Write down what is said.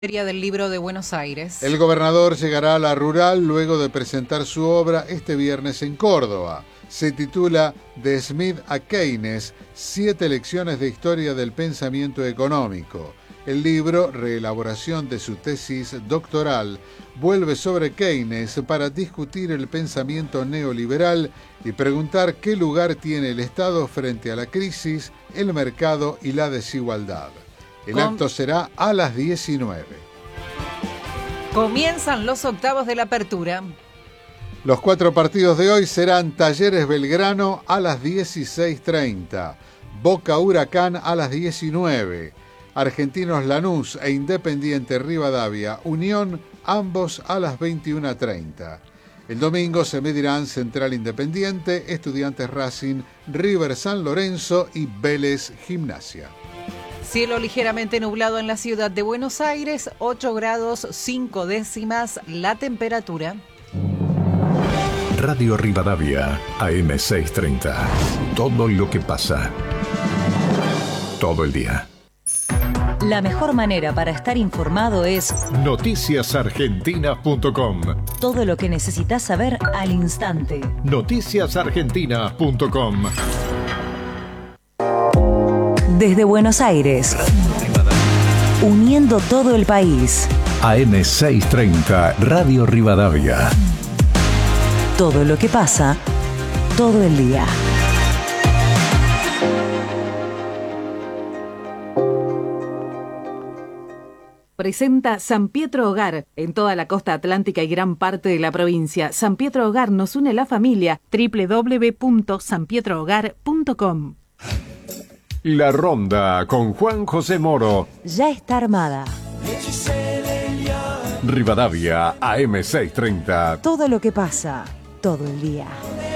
Feria del Libro de Buenos Aires. El gobernador llegará a la rural luego de presentar su obra este viernes en Córdoba. Se titula De Smith a Keynes, 7 lecciones de historia del pensamiento económico. El libro, reelaboración de su tesis doctoral, vuelve sobre Keynes para discutir el pensamiento neoliberal y preguntar qué lugar tiene el Estado frente a la crisis, el mercado y la desigualdad. El acto será a las 19. Comienzan los octavos de la apertura. Los 4 partidos de hoy serán Talleres Belgrano a las 16:30, Boca Huracán a las 19, Argentinos Lanús e Independiente Rivadavia Unión, ambos a las 21:30. El domingo se medirán Central Independiente, Estudiantes Racing, River San Lorenzo y Vélez Gimnasia. Cielo ligeramente nublado en la ciudad de Buenos Aires, 8 grados 5 décimas la temperatura. Radio Rivadavia, AM 630. Todo lo que pasa. Todo el día. La mejor manera para estar informado es noticiasargentinas.com. Todo lo que necesitas saber al instante. Noticiasargentinas.com. Desde Buenos Aires, uniendo todo el país. AM 630, Radio Rivadavia. Todo lo que pasa, todo el día. Presenta San Pietro Hogar en toda la costa atlántica y gran parte de la provincia. San Pietro Hogar nos une la familia. www.sanpietrohogar.com. La Ronda con Juan José Moro. Ya está armada. Rivadavia, AM 630. Todo lo que pasa, todo el día.